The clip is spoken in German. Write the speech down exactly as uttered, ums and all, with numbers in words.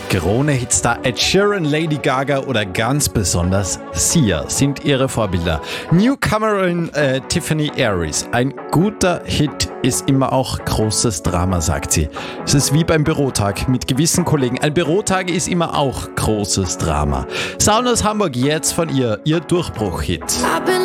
Corona-Hitstar Ed Sheeran, Lady Gaga oder ganz besonders Sia sind ihre Vorbilder. Newcomerin äh, Tiffany Aries. Ein guter Hit ist immer auch großes Drama, sagt sie. Es ist wie beim Bürotag mit gewissen Kollegen. Ein Bürotag ist immer auch großes Drama. Sound aus Hamburg jetzt von ihr, ihr Durchbruch-Hit.